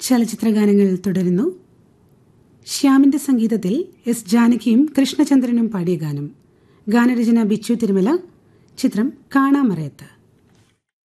ചലച്ചിത്രഗാനങ്ങൾ തുടരുന്നു. ശ്യാമിന്റെ സംഗീതത്തിൽ എസ് ജാനകിയും കൃഷ്ണചന്ദ്രനും പാടിയ ഗാനം. ഗാനരചന ബിച്ചു തിരുമല. ചിത്രം കാണാമറയത്ത്.